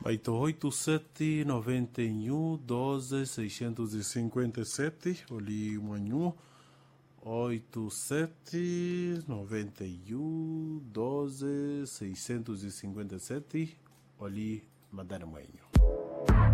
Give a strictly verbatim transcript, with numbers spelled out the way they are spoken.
oito oito sete nove um doze seiscentos e cinquenta e sete. Oli manhã. oito sete nove um doze seiscentos e cinquenta e sete. Oli madara manhã.